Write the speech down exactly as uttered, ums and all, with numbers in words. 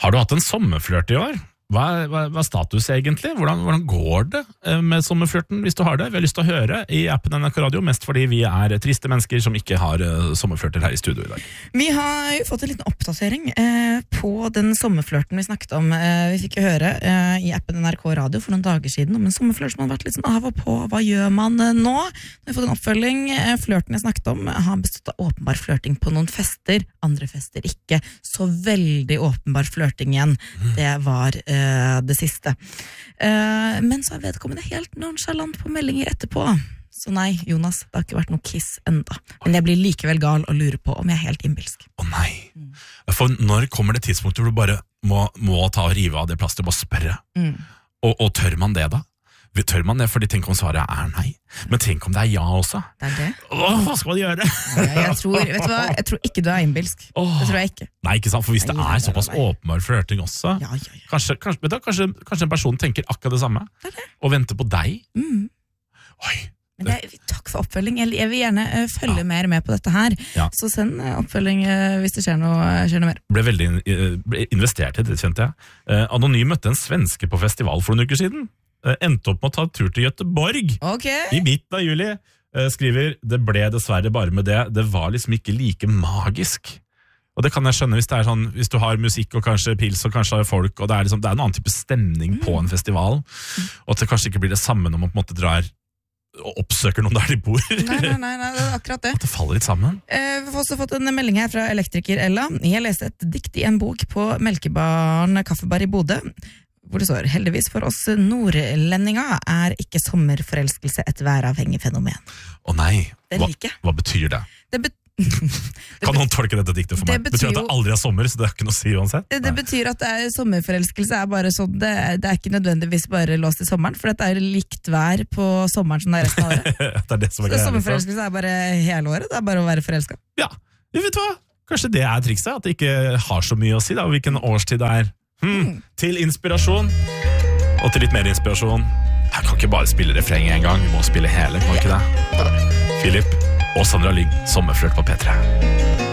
Har du hatt en sommerflørt i år? Hva er, hva, hva er status egentlig? Hvordan, hvordan går det med sommerflørten hvis du har det? Vi har lyst til å høre i appen N R K Radio, mest fordi vi er triste mennesker som ikke har uh, sommerflørter her i studio i dag. Vi har jo fått en liten oppdatering eh, på den sommerflørten vi snakket om. Eh, vi fikk jo høre eh, i appen N R K Radio for noen dager siden om en sommerflørt som hadde vært litt sånn av og på. Hva gjør man eh, nå? Vi har fått en oppfølging. Eh, flørten jeg snakket om har bestått av åpenbar flørting på noen fester, andre fester ikke. Så veldig åpenbar flørting igjen. Det var eh, det siste. Uh, men så er vedkommende helt nonchalant på meldinger etterpå. Så nei, Jonas, det har ikke vært noe kiss enda. Men jeg blir likevel gal og lurer på om jeg er helt innbilsk. Å nei. For når kommer det tidspunktet hvor du bare må, må ta og rive av det plasteret og bare spørre? Mm. Og, og tør man det da? Tør man det, fordi tenk om svaret er nei. Men tenk om det er ja også. Det er det. Åh, hva skal man gjøre? Ja, jeg, tror, vet du hva? Jeg tror ikke du er innbilsk. Åh. Det tror jeg ikke. Nei, ikke sant, for hvis det Nei, er såpass åpenbar flørting også, ja, ja, ja. Kanskje, kanskje, vet du, kanskje, kanskje en person tenker akkurat det samme, det er det. Og venter på deg. Mm. Oi. Men jeg, takk for oppfølging. Jeg, jeg vil gjerne uh, følge ja. mer med på dette her. Ja. Så send uh, oppfølging uh, hvis det skjer noe, skjer noe mer. Ble veldig uh, ble investert i det, kjente jeg. Uh, Anonym møtte en svenske på festival for noen uker siden. Endte opp med å ta tur til Göteborg okay. i midten av juli. Skriver, det ble dessverre bare med det. Det var liksom ikke like magisk. Og det kan jeg skjønne hvis det er sånn, hvis du har musikk og kanskje pils og kanskje har folk, og det er, liksom, det er en annen type stemning mm. på en festival, og at det kanskje ikke blir det samme når man på en måte drar og oppsøker noen der de bor. Nei, nei, nei, nei, det er akkurat det. At det faller litt sammen. Eh, vi har også fått en melding her fra elektriker Ella. Jeg leste et dikt i en bok på Melkebaren Kaffebar i Bodø, hvor det står, heldigvis for oss nordlendinger er ikke sommerforelskelse et væravhengig fenomen. Å nei, hva, like. hva betyr det? Det, bet det Kan noen tolke dette diktet for meg? Det betyr, betyr at det aldri er sommer, så det er ikke noe å si uansett? Det, det betyr at det er, sommerforelskelse er bare sånn, det, det er ikke nødvendigvis bare låst i sommeren, for det er likt vær på sommeren som det er resten av året. det er det som er så greia, sommerforelskelse er bare hele året, det er bare å være forelsket. Ja, vi vet hva, kanskje det er trikset, at det ikke har så mye å si da, hvilken årstid det er. Hmm, mm. Til inspirasjon og til litt mer inspirasjon. Jeg kan ikke bare spille refrenget en gang, vi må spille hele, kan ikke det? Philip og Sandra Lyng, sommerflørt på P tre.